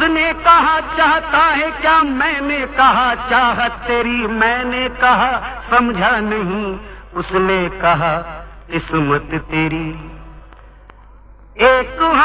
उसने कहा चाहता है क्या, मैंने कहा चाहत तेरी, मैंने कहा समझा नहीं, उसने कहा किस्मत तेरी। एक